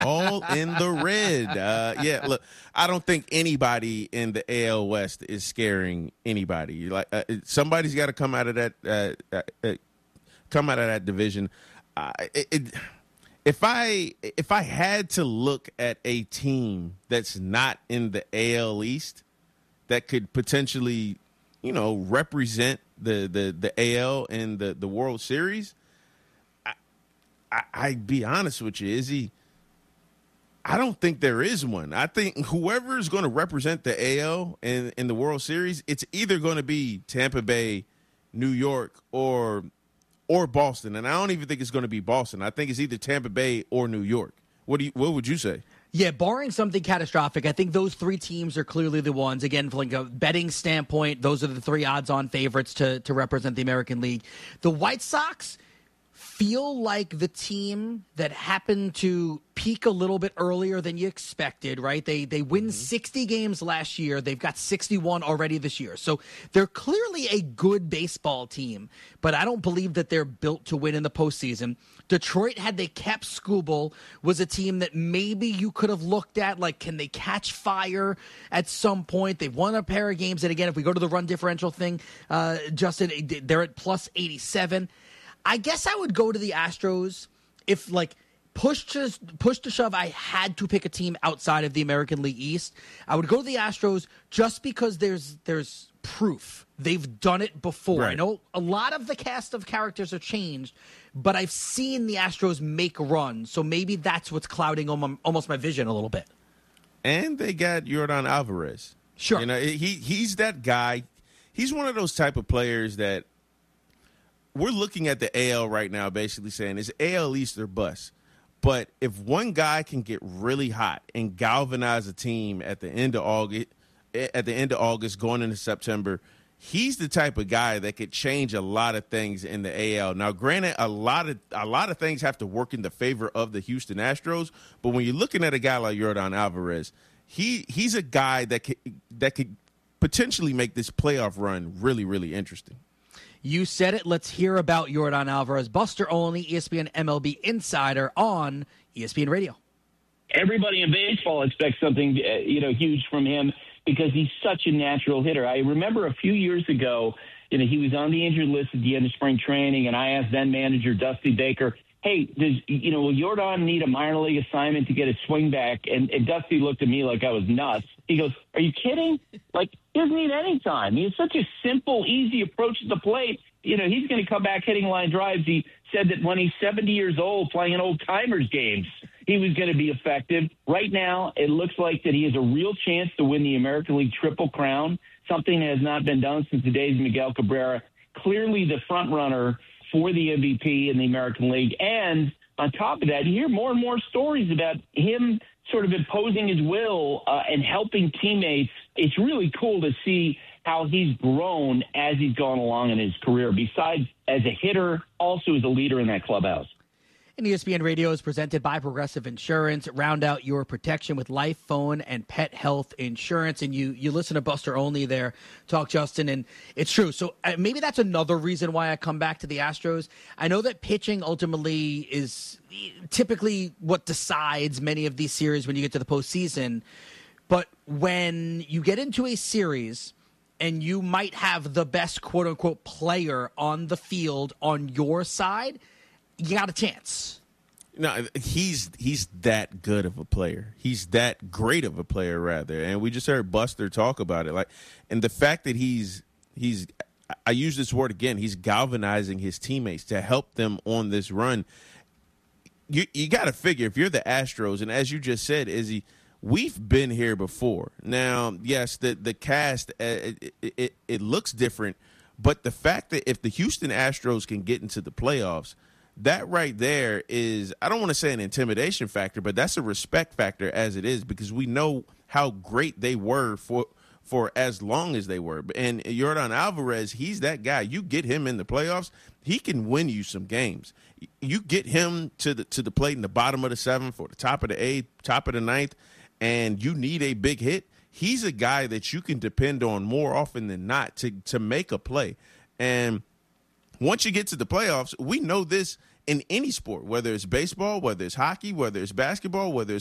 All in the red. Yeah, look, I don't think anybody in the AL West is scaring anybody. Like somebody's got to come out of that division. If I had to look at a team that's not in the AL East that could potentially, represent the AL in the World Series, I'd be honest with you, Izzy. I don't think there is one. I think whoever is going to represent the AL in the World Series, it's either going to be Tampa Bay, New York, or Boston. And I don't even think it's going to be Boston. I think it's either Tampa Bay or New York. What would you say? Yeah, barring something catastrophic, I think those three teams are clearly the ones. Again, from like a betting standpoint, those are the three odds-on favorites to represent the American League. The White Sox feel like the team that happened to peak a little bit earlier than you expected, right? They win 60 games last year. They've got 61 already this year. So they're clearly a good baseball team, but I don't believe that they're built to win in the postseason. Detroit, had they kept Skubal, was a team that maybe you could have looked at, like, can they catch fire at some point? They've won a pair of games. And again, if we go to the run differential thing, Justin, they're at plus 87. I guess I would go to the Astros if, like, push to shove, I had to pick a team outside of the American League East. I would go to the Astros just because there's proof. They've done it before. Right. I know a lot of the cast of characters have changed, but I've seen the Astros make runs, so maybe that's what's clouding almost my vision a little bit. And they got Yordan Alvarez. Sure. He's that guy. He's one of those type of players that we're looking at the AL right now, basically saying it's AL East or bust. But if one guy can get really hot and galvanize a team at the end of August, going into September, he's the type of guy that could change a lot of things in the AL. Now, granted, a lot of things have to work in the favor of the Houston Astros, but when you're looking at a guy like Yordan Alvarez, he's a guy that could potentially make this playoff run really, really interesting. You said it. Let's hear about Yordan Alvarez, Buster Olney, ESPN MLB insider on ESPN Radio. Everybody in baseball expects something, huge from him because he's such a natural hitter. I remember a few years ago, he was on the injured list at the end of spring training, and I asked then manager Dusty Baker, hey, will Yordan need a minor league assignment to get his swing back? And Dusty looked at me like I was nuts. He goes, are you kidding? Like, he doesn't need any time. He has such a simple, easy approach to the plate. He's going to come back hitting line drives. He said that when he's 70 years old playing in old-timers games, he was going to be effective. Right now, it looks like that he has a real chance to win the American League Triple Crown, something that has not been done since the days of Miguel Cabrera. Clearly the front runner for the MVP in the American League. And on top of that, you hear more and more stories about him sort of imposing his will and helping teammates. It's really cool to see how he's grown as he's gone along in his career, besides as a hitter, also as a leader in that clubhouse. And ESPN Radio is presented by Progressive Insurance. Round out your protection with life, phone, and pet health insurance. And you listen to Buster Olney there talk, Justin, and it's true. So maybe that's another reason why I come back to the Astros. I know that pitching ultimately is typically what decides many of these series when you get to the postseason. But when you get into a series and you might have the best quote-unquote player on the field on your side, you got a chance. No, he's that good of a player. He's that great of a player, rather. And we just heard Buster talk about it. And the fact that he's I use this word again, he's galvanizing his teammates to help them on this run. You got to figure, if you're the Astros, and as you just said, Izzy, we've been here before. Now, yes, the cast, it looks different, but the fact that if the Houston Astros can get into the playoffs, that right there is, I don't want to say an intimidation factor, but that's a respect factor as it is, because we know how great they were for as long as they were. And Yordan Alvarez, he's that guy. You get him in the playoffs, he can win you some games. You get him to the plate in the bottom of the seventh or the top of the eighth, top of the ninth, and you need a big hit, he's a guy that you can depend on more often than not to make a play. And once you get to the playoffs, we know this, in any sport, whether it's baseball, whether it's hockey, whether it's basketball, whether it's